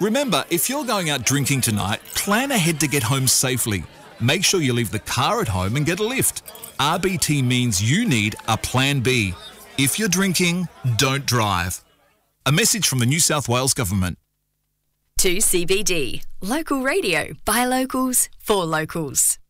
Remember, if you're going out drinking tonight, plan ahead to get home safely. Make sure you leave the car at home and get a lift. RBT means you need a plan B. If you're drinking, don't drive. A message from the New South Wales Government. 2CBD, local radio by locals for locals.